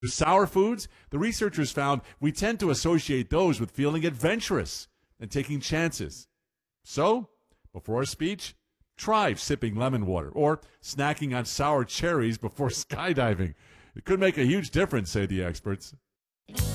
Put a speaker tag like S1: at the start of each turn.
S1: Sour foods, the researchers found we tend to associate those with feeling adventurous and taking chances. So, before a speech, try sipping lemon water or snacking on sour cherries before skydiving. It could make a huge difference, say the experts.